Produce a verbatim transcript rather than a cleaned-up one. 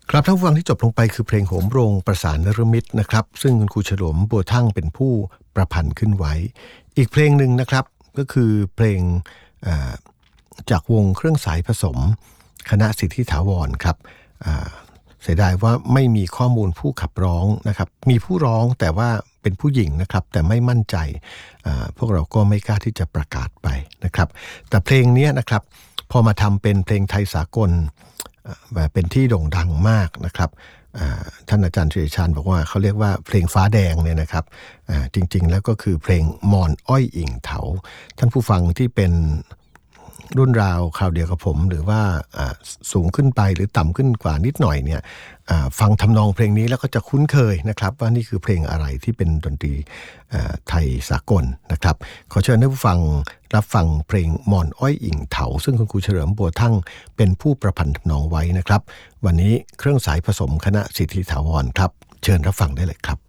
ครับท่านผู้ฟังที่จบลงไปคือเพลงโหมโรงประสานนฤมิตนะครับซึ่งคุณครูเฉลิมบัวทั่งเป็นผู้ประพันธ์ขึ้นไว้อีกเพลงหนึ่งนะครับก็คือเพลงจากวงเครื่องสายผสมคณะสิทธิถาวรครับเสียดายว่าไม่มีข้อมูลผู้ขับร้องนะครับมีผู้ร้องแต่ว่าเป็นผู้หญิงนะครับแต่ไม่มั่นใจพวกเราก็ไม่กล้าที่จะประกาศไปนะครับแต่เพลงนี้นะครับพอมาทำเป็นเพลงไทยสากลเป็นที่โด่งดังมากนะครับท่านอาจารย์ชัยชาญบอกว่าเขาเรียกว่าเพลงฟ้าแดงเนี่ยนะครับจริงๆแล้วก็คือเพลงมอนอ้อยอิงเถาท่านผู้ฟังที่เป็นรุ่นราวคราวเดียวกับผมหรือว่าสูงขึ้นไปหรือต่ำขึ้นกว่านิดหน่อยเนี่ยฟังทำนองเพลงนี้แล้วก็จะคุ้นเคยนะครับว่านี่คือเพลงอะไรที่เป็นดนตรีไทยสากลนะครับขอเชิญท่านผู้ฟังรับฟังเพลงมอนอ้อยอิงเถาซึ่งคุณครูเฉลิมบัวทั่งเป็นผู้ประพันธ์ทำนองไว้นะครับวันนี้เครื่องสายผสมคณะสิทธิถาวรครับเชิญรับฟังได้เลยครับ